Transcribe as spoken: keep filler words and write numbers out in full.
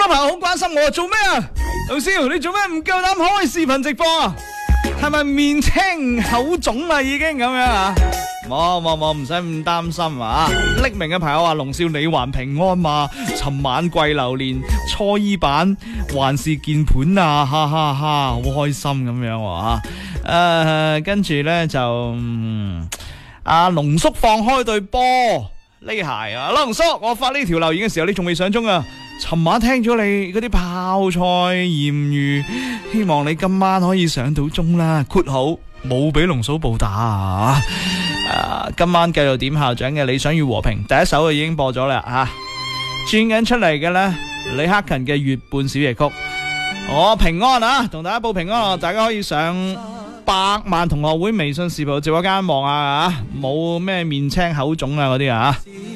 朋友好關心我，做咩啊？老蕭，你做咩唔夠膽開視頻直播啊？係咪面青口腫啊？已經咁樣啊？冇冇冇，唔使咁擔心啊！匿名嘅朋友話：龍少你還平安嘛？尋晚跪榴蓮搓衣板還是鍵盤啊！哈哈哈，好開心咁樣啊！誒、呃，跟住咧就阿龍、嗯、叔放開對波呢鞋啊！龍叔，我發呢條留言嘅時候，你仲未上鐘啊？尋晚聽咗你嗰啲泡菜鹽魚，希望你今晚可以上到鐘啦。括號冇俾龍嫂暴打啊！啊，今晚繼續點校長嘅理想與和平，第一首已經播咗啦吓。轉緊出嚟嘅咧，李克勤嘅月半小夜曲。我平安啊，同大家報平安啊！大家可以上百萬同學會微信視頻直播間望下啊，冇咩面青口腫啊嗰啲啊。